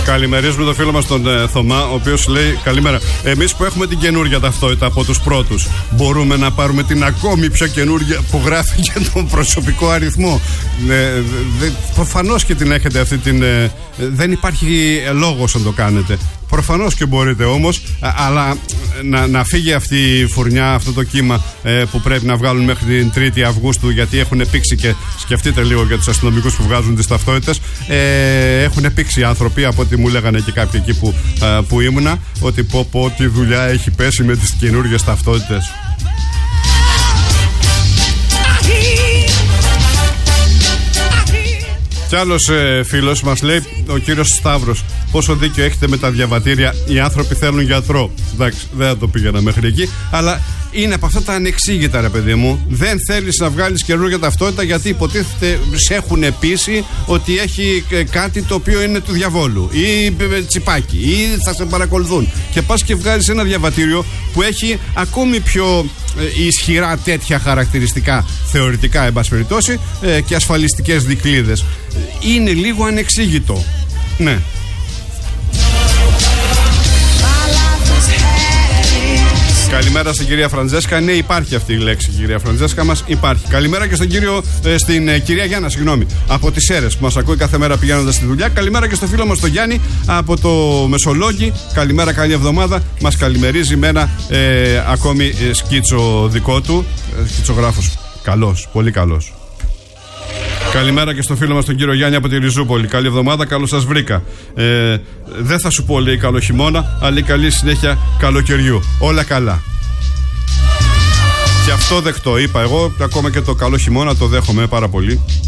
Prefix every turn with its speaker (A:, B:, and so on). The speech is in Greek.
A: Καλημερίζουμε τον φίλο μας τον Θωμά, ο οποίος λέει: καλημέρα. Εμείς που έχουμε την καινούργια ταυτότητα από τους πρώτους, μπορούμε να πάρουμε την ακόμη πιο καινούργια που γράφει και τον προσωπικό αριθμό? Προφανώς και την έχετε αυτή την. Δεν υπάρχει λόγος να το κάνετε. Προφανώς και μπορείτε όμως, αλλά να φύγει αυτή η φουρνιά, αυτό το κύμα που πρέπει να βγάλουν μέχρι την 3η Αυγούστου, γιατί έχουν πήξει, και σκεφτείτε λίγο για τους αστυνομικούς που βγάζουν τις ταυτότητες, έχουν πήξει οι άνθρωποι, από ό,τι μου λέγανε και κάποιοι εκεί που ήμουνα, ότι πω τι δουλειά έχει πέσει με τις καινούργιες ταυτότητες. Κι άλλος φίλος μας λέει, ο κύριος Σταύρος: πόσο δίκιο έχετε με τα διαβατήρια, οι άνθρωποι θέλουν γιατρό. Εντάξει, δεν θα το πήγαινα μέχρι εκεί, αλλά είναι από αυτά τα ανεξήγητα, ρε παιδί μου. Δεν θέλεις να βγάλεις καινούργια ταυτότητα γιατί υποτίθεται σε έχουν πείσει ότι έχει κάτι το οποίο είναι του διαβόλου ή τσιπάκι ή θα σε παρακολουθούν. Και πας και βγάλεις ένα διαβατήριο που έχει ακόμη πιο ισχυρά τέτοια χαρακτηριστικά, θεωρητικά εν πάση περιπτώσει, και ασφαλιστικές δικλείδες. Είναι λίγο ανεξήγητο. Ναι. Καλημέρα στην κυρία Φραντζέσκα. Ναι, υπάρχει αυτή η λέξη, κυρία Φραντζέσκα μας. Υπάρχει. Καλημέρα και στον στην κυρία Γιάννα, συγγνώμη, από τις Σέρρες που μας ακούει κάθε μέρα πηγαίνοντας στη δουλειά. Καλημέρα και στο φίλο μας τον Γιάννη από το Μεσολόγγι. Καλημέρα, καλή εβδομάδα. Μας καλημερίζει με ένα ακόμη σκίτσο δικό του. Σκιτσογράφος. Καλός, πολύ καλός. Καλημέρα και στο φίλο μας τον κύριο Γιάννη από τη Ριζούπολη. Καλή εβδομάδα, καλώς σας βρήκα. Δεν θα σου πω, λέει, καλό χειμώνα, αλλά καλή συνέχεια καλοκαιριού. Όλα καλά. Και αυτό δεκτό, είπα εγώ. Ακόμα και το καλό χειμώνα το δέχομαι πάρα πολύ.